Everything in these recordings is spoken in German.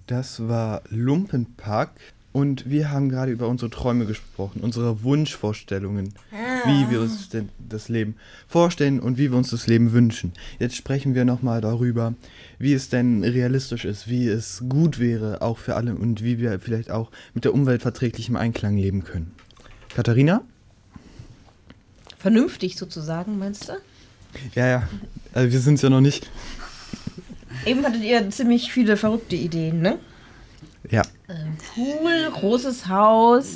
Das war Lumpenpack und wir haben gerade über unsere Träume gesprochen, unsere Wunschvorstellungen, wie wir uns denn das Leben vorstellen und wie wir uns das Leben wünschen. Jetzt sprechen wir nochmal darüber, wie es denn realistisch ist, wie es gut wäre, auch für alle und wie wir vielleicht auch mit der Umwelt verträglich im Einklang leben können. Katharina? Vernünftig sozusagen, meinst du? Ja, also wir sind es ja noch nicht. Eben hattet ihr ziemlich viele verrückte Ideen, ne? Ja. Pool, großes Haus.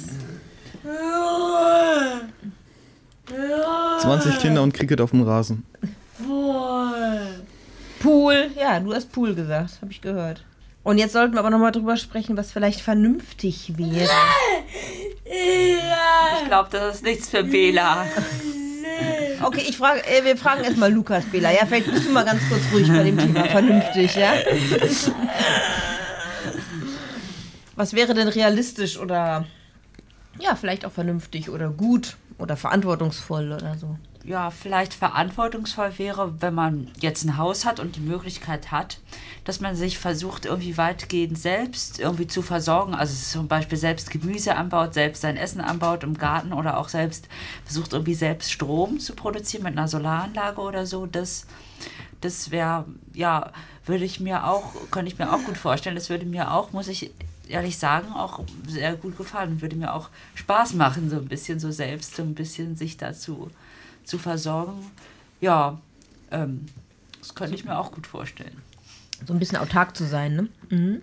20 Kinder und Cricket auf dem Rasen. Pool, ja, du hast Pool gesagt, habe ich gehört. Und jetzt sollten wir aber nochmal drüber sprechen, was vielleicht vernünftig wäre. Ich glaube, das ist nichts für Bela. Okay, wir fragen erstmal Lukas, Bela. Ja, vielleicht bist du mal ganz kurz ruhig bei dem Thema vernünftig, ja? Was wäre denn realistisch oder ja, vielleicht auch vernünftig oder gut oder verantwortungsvoll oder so? Ja, vielleicht verantwortungsvoll wäre, wenn man jetzt ein Haus hat und die Möglichkeit hat, dass man sich versucht, irgendwie weitgehend selbst irgendwie zu versorgen. Also zum Beispiel selbst Gemüse anbaut, selbst sein Essen anbaut im Garten oder auch selbst versucht, irgendwie selbst Strom zu produzieren mit einer Solaranlage oder so. Das wäre, ja, könnte ich mir auch gut vorstellen. Das würde mir auch, muss ich ehrlich sagen, auch sehr gut gefallen. Würde mir auch Spaß machen, so ein bisschen so selbst, so ein bisschen sich dazu zu versorgen. Ja, das könnte ich mir auch gut vorstellen. So ein bisschen autark zu sein, ne? Mhm.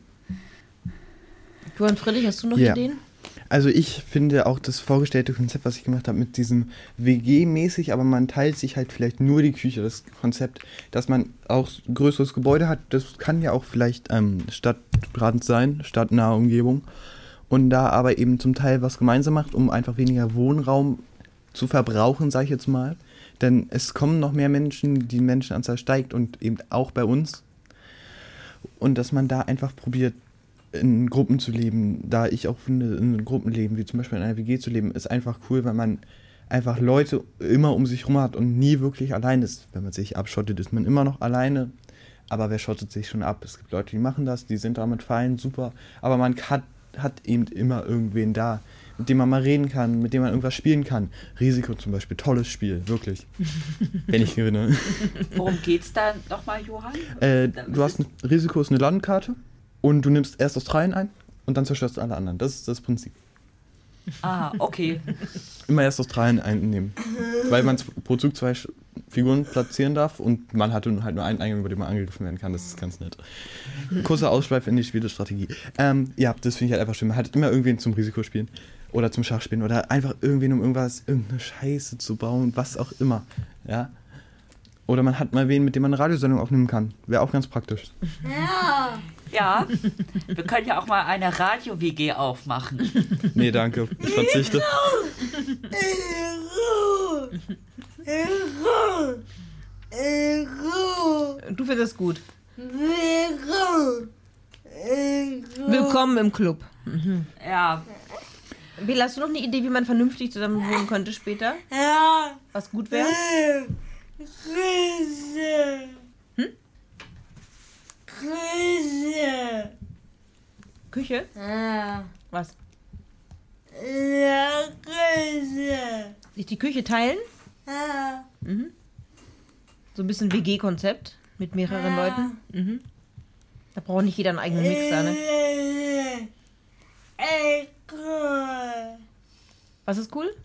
Johann Friedrich, hast du noch Ideen? Also ich finde auch das vorgestellte Konzept, was ich gemacht habe, mit diesem WG-mäßig, aber man teilt sich halt vielleicht nur die Küche, das Konzept, dass man auch ein größeres Gebäude hat, das kann ja auch vielleicht stadtrand sein, stadtnahe Umgebung, und da aber eben zum Teil was gemeinsam macht, um einfach weniger Wohnraum zu verbrauchen, sage ich jetzt mal. Denn es kommen noch mehr Menschen, die Menschenanzahl steigt und eben auch bei uns. Und dass man da einfach probiert, in Gruppen zu leben, da ich auch finde, in Gruppenleben, wie zum Beispiel in einer WG zu leben, ist einfach cool, weil man einfach Leute immer um sich rum hat und nie wirklich allein ist. Wenn man sich abschottet, ist man immer noch alleine, aber wer schottet sich schon ab? Es gibt Leute, die machen das, die sind damit fein, super, aber man hat eben immer irgendwen da, mit dem man mal reden kann, mit dem man irgendwas spielen kann. Risiko zum Beispiel, tolles Spiel, wirklich. Wenn ich gewinne. Worum geht's da nochmal, Johann? Risiko ist eine Landkarte und du nimmst erst Australien ein und dann zerstörst du alle anderen. Das ist das Prinzip. Ah, okay. Immer erst Australien einnehmen. Weil man pro Zug 2 Figuren platzieren darf und man hat halt nur einen Eingang, über den man angegriffen werden kann. Das ist ganz nett. Kurzer Ausschweif in die Spielestrategie. Ja, das finde ich halt einfach schön. Man hat immer irgendwen zum Risikospielen oder zum Schachspielen oder einfach irgendwen, um irgendeine Scheiße zu bauen, was auch immer. Ja. Oder man hat mal wen, mit dem man eine Radiosendung aufnehmen kann. Wäre auch ganz praktisch. Ja, wir können ja auch mal eine Radio-WG aufmachen. Nee, danke. Ich verzichte. Du findest es gut. Willkommen im Club. Mhm. Ja. Bela, hast du noch eine Idee, wie man vernünftig zusammen wohnen könnte später? Ja. Was gut wäre? Küche? Ja. Was? Ja, Küche. Sich die Küche teilen? Ja. Mhm. So ein bisschen WG-Konzept mit mehreren Leuten? Mhm. Da braucht nicht jeder einen eigenen Mixer, ne? Cool. Was ist cool?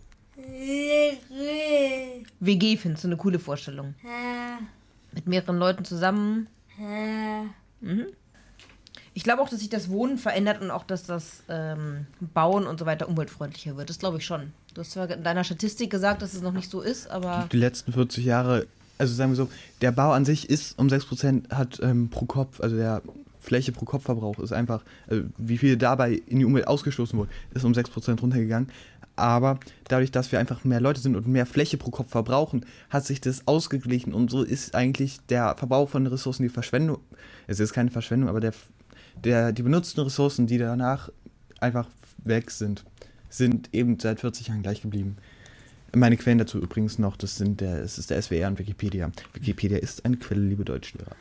WG findest du eine coole Vorstellung. Mit mehreren Leuten zusammen. Mhm. Ich glaube auch, dass sich das Wohnen verändert und auch, dass das Bauen und so weiter umweltfreundlicher wird. Das glaube ich schon. Du hast zwar in deiner Statistik gesagt, dass es noch nicht so ist, aber... Die letzten 40 Jahre, also sagen wir so, der Bau an sich ist um 6% hat pro Kopf, also der Fläche pro Kopfverbrauch ist einfach, wie viel dabei in die Umwelt ausgestoßen wurde, ist um 6% runtergegangen. Aber dadurch, dass wir einfach mehr Leute sind und mehr Fläche pro Kopf verbrauchen, hat sich das ausgeglichen. Und so ist eigentlich der Verbrauch von Ressourcen, die Verschwendung, es ist keine Verschwendung, aber die benutzten Ressourcen, die danach einfach weg sind eben seit 40 Jahren gleich geblieben. Meine Quellen dazu übrigens noch, es ist der SWR und Wikipedia. Wikipedia ist eine Quelle, liebe Deutschlehrer.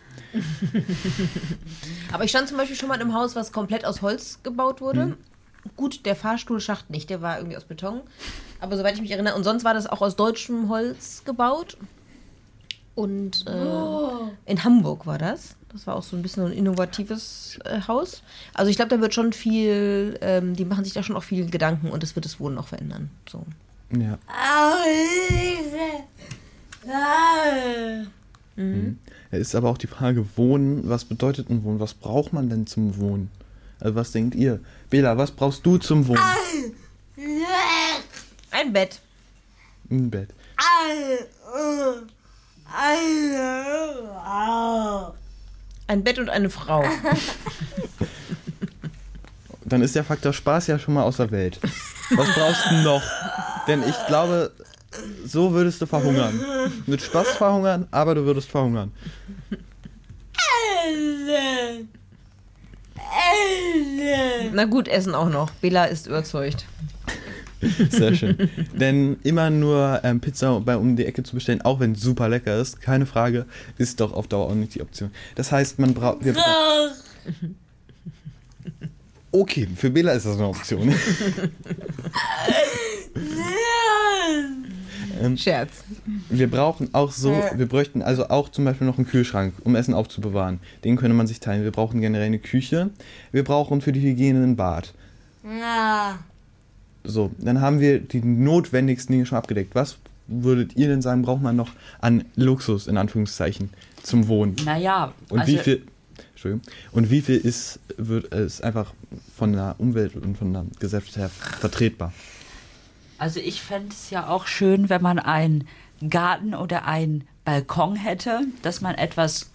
Aber ich stand zum Beispiel schon mal in einem Haus, was komplett aus Holz gebaut wurde. Gut, der Fahrstuhlschacht nicht, der war irgendwie aus Beton. Aber soweit ich mich erinnere, und sonst war das auch aus deutschem Holz gebaut. Und in Hamburg war das. Das war auch so ein bisschen ein innovatives Haus. Also ich glaube, da wird schon viel, die machen sich da schon auch viel Gedanken und das wird das Wohnen auch verändern. So. Ja. Es ist aber auch die Frage, Wohnen, was bedeutet ein Wohnen? Was braucht man denn zum Wohnen? Also was denkt ihr? Bela, was brauchst du zum Wohnen? Ein Bett. Ein Bett. Ein Bett und eine Frau. Dann ist der Faktor Spaß ja schon mal aus der Welt. Was brauchst du noch? Denn ich glaube, so würdest du verhungern. Mit Spaß verhungern, aber du würdest verhungern. Na gut, Essen auch noch. Bela ist überzeugt. Sehr schön. Denn immer nur Pizza um die Ecke zu bestellen, auch wenn es super lecker ist, keine Frage, ist doch auf Dauer auch nicht die Option. Das heißt, okay, für Bela ist das eine Option. Scherz. Wir bräuchten also auch zum Beispiel noch einen Kühlschrank, um Essen aufzubewahren. Den könnte man sich teilen. Wir brauchen generell eine Küche. Wir brauchen für die Hygiene ein Bad. So, dann haben wir die notwendigsten Dinge schon abgedeckt. Was würdet ihr denn sagen, braucht man noch an Luxus, in Anführungszeichen, zum Wohnen? Naja, und wie viel ist einfach von der Umwelt und von der Gesellschaft her vertretbar? Also ich fände es ja auch schön, wenn man einen Garten oder einen Balkon hätte, dass man etwas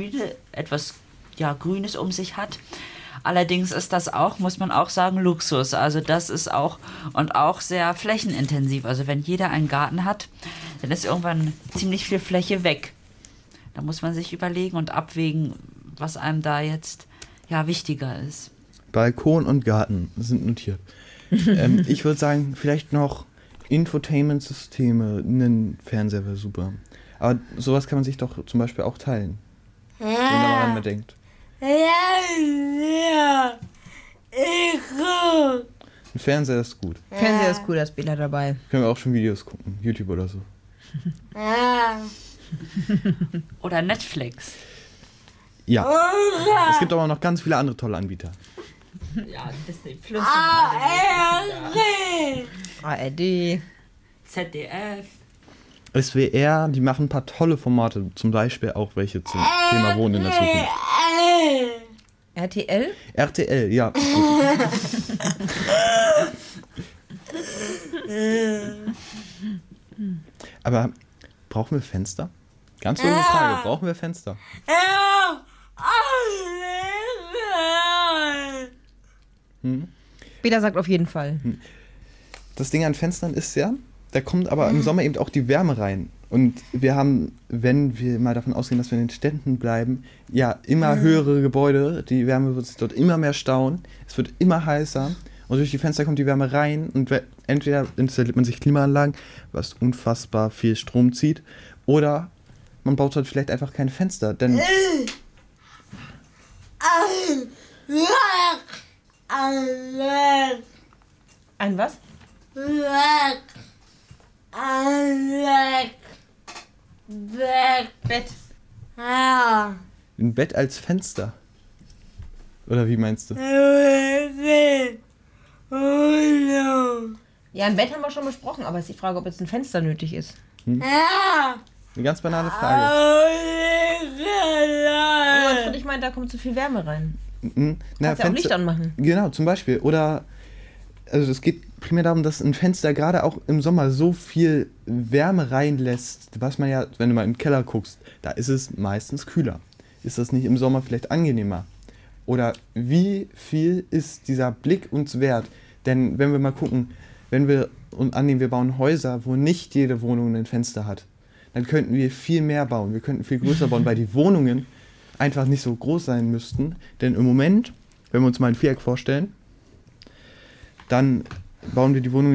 Grünes um sich hat. Allerdings ist das auch, muss man auch sagen, Luxus. Also das ist auch und auch sehr flächenintensiv. Also wenn jeder einen Garten hat, dann ist irgendwann ziemlich viel Fläche weg. Da muss man sich überlegen und abwägen, was einem da jetzt wichtiger ist. Balkon und Garten sind notiert. Ich würde sagen, vielleicht noch Infotainment-Systeme, einen Fernseher wäre super. Aber sowas kann man sich doch zum Beispiel auch teilen. Wenn man mal denkt. Ein Fernseher ist gut. Fernseher ist cool, da ist Bela dabei. Können wir auch schon Videos gucken, YouTube oder so. Oder Netflix. Ja. Es gibt aber noch ganz viele andere tolle Anbieter. Ja, Disney Plus. ARD. ZDF. SWR, die machen ein paar tolle Formate, zum Beispiel auch welche zum Thema Wohnen in der Zukunft. RTL? RTL, ja. Aber brauchen wir Fenster? Ganz dumme Frage, brauchen wir Fenster? Bela sagt auf jeden Fall. Das Ding an Fenstern ist ja, da kommt aber im Sommer eben auch die Wärme rein. Und wir haben, wenn wir mal davon ausgehen, dass wir in den Städten bleiben, ja, immer höhere Gebäude, die Wärme wird sich dort immer mehr stauen, es wird immer heißer und durch die Fenster kommt die Wärme rein und entweder installiert man sich Klimaanlagen, was unfassbar viel Strom zieht, oder man baut halt vielleicht einfach keine Fenster, denn... Ein was? Bett. Ein Bett als Fenster. Oder wie meinst du? Ja, ein Bett haben wir schon besprochen, aber es ist die Frage, ob jetzt ein Fenster nötig ist. Eine ganz banale Frage. Ich meine, da kommt zu viel Wärme rein. Na, Kannst ja auch Licht anmachen. Genau, zum Beispiel. Oder, also es geht primär darum, dass ein Fenster gerade auch im Sommer so viel Wärme reinlässt, was man ja, wenn du mal in den Keller guckst, da ist es meistens kühler. Ist das nicht im Sommer vielleicht angenehmer? Oder wie viel ist dieser Blick uns wert? Denn wenn wir mal gucken, wenn wir annehmen, wir bauen Häuser, wo nicht jede Wohnung ein Fenster hat, dann könnten wir viel mehr bauen. Wir könnten viel größer bauen, weil die Wohnungen einfach nicht so groß sein müssten. Denn im Moment, wenn wir uns mal ein Viereck vorstellen, dann bauen wir die Wohnungen